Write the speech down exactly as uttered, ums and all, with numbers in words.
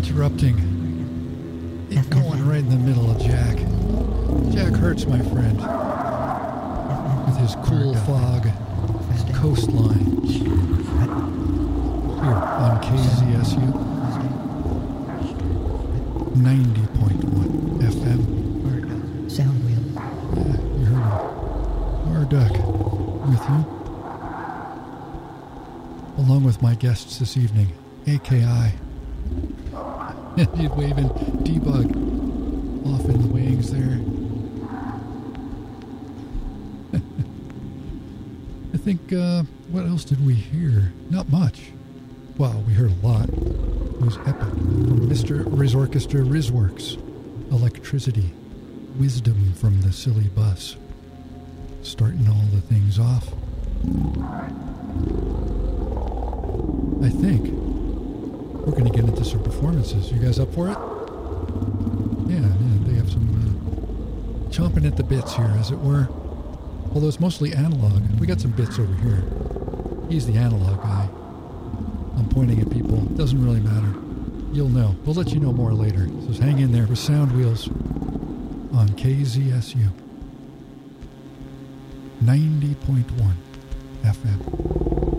interrupting. It going right in the middle of Jack. Jack hurts, my friend. With his cool fog coastline. Here on K Z S U. ninety point one F M. Sound wheel. Yeah, you heard him. Marduk with you. Along with my guests this evening, A K I. He's waving debug off in the wings there. I think, uh, what else did we hear? Not much. Well, we heard a lot. It was epic. From Mister Rizorchestra Rizworks. Electricity. Wisdom from the Silly Bus. Starting all the things off. I think we're going to get into some performances. You guys up for it? Yeah, yeah, they have some uh, chomping at the bits here, as it were. Although it's mostly analog. We got some bits over here. He's the analog guy. I'm pointing at people. Doesn't really matter. You'll know. We'll let you know more later. So hang in there with Sound Wheels on K Z S U. ninety point one F M.